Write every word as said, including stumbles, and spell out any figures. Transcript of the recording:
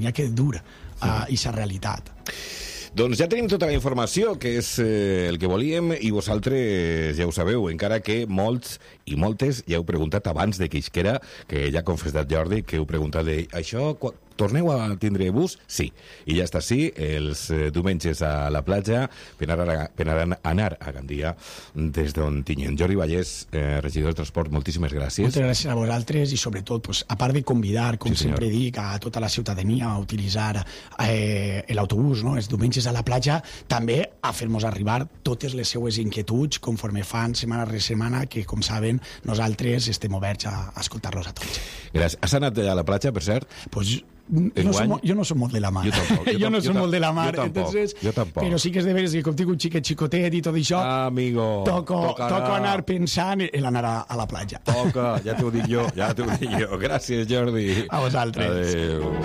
N'hi ha que dur a aquesta realitat. Doncs ja tenim tota la informació, que és eh, el que volíem, i vosaltres ja ho sabeu, encara que molts i moltes ja heu preguntat abans de que isquera, que ja ha confessat Jordi, que heu preguntat de, això, torneu a tindre bus? Sí. I ja està així, els eh, diumenges a la platja, per anar a, per anar a Gandia, des d'on tinguem. Jordi Vallès, eh, regidor de Transport, moltíssimes gràcies. Moltes gràcies a vosaltres, i sobretot, pues, a part de convidar, com sí, sempre dic, a tota la ciutadania a utilitzar eh, l'autobús, no?, els diumenges a la platja, també a fer-nos arribar totes les seues inquietuds conforme fan setmana rere setmana, que, com saben, nosaltres estem oberts a, a escoltar-los a tots. Gràcies. Has anat a la platja, per cert? Pues, no som, jo no som molt de la mar. Jo tampoc. Jo, jo no jo som molt de la mar. Jo tampoc. Entonces, jo tampoc. Però sí que és de veres que com tinc un xiquet xicotet i tot això, ah, amigo, toco, toco anar pensant en anar a, a la platja. Toca, ja t'ho dic jo, ja t'ho dic jo. Gràcies, Jordi. A vosaltres. Adéu.